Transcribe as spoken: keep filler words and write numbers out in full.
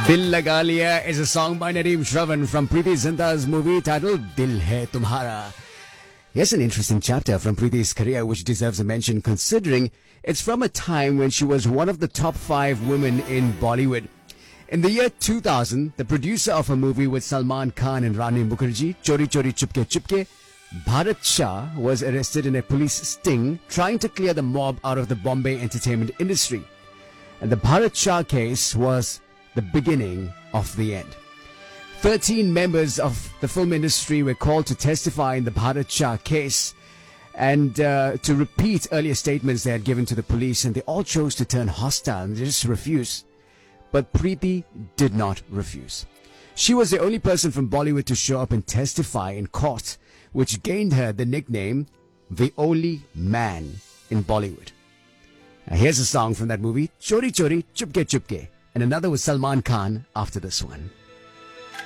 Dil Laga Liya is a song by Nadeem Shravan from Preeti Zinta's movie titled Dil Hai Tumhara. Here's an interesting chapter from Preeti's career which deserves a mention considering it's from a time when she was one of the top five women in Bollywood. In the year two thousand, the producer of a movie with Salman Khan and Rani Mukherjee, Chori Chori Chupke Chupke, Bharat Shah, was arrested in a police sting trying to clear the mob out of the Bombay entertainment industry. And the Bharat Shah case was the beginning of the end. Thirteen members of the film industry were called to testify in the Bharat Shah case and uh, to repeat earlier statements they had given to the police, and they all chose to turn hostile and just refuse. But Preeti did not refuse. She was the only person from Bollywood to show up and testify in court, which gained her the nickname the only man in Bollywood. Now here's a song from that movie, Chori Chori Chupke Chupke, and another with Salman Khan after this one.